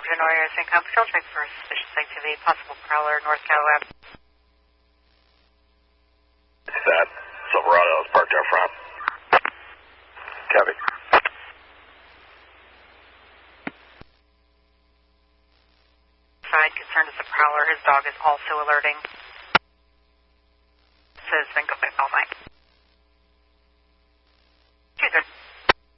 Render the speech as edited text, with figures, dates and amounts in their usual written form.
Genoa, St. Field check for suspicious activity, possible prowler, North Cadillac. That Silverado is parked out front. Copy. Side concerned is a prowler. His dog is also alerting. Says been